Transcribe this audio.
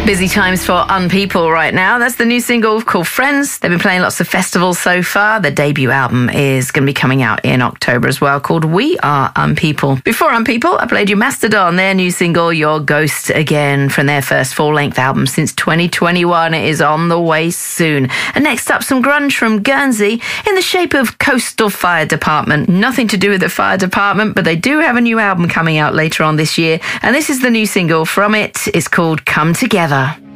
Busy times for Unpeople right now. That's the new single called Friends. They've been playing lots of festivals so far. Their debut album is going to be coming out in October as well, called We Are Unpeople. Before Unpeople, I played you Mastodon, their new single, Your Ghost Again, from their first full-length album since 2021. It is on the way soon. And next up, some grunge from Guernsey in the shape of Coastal Fire Department. Nothing to do with the fire department, but they do have a new album coming out later on this year. And this is the new single from it. It's called Come Together.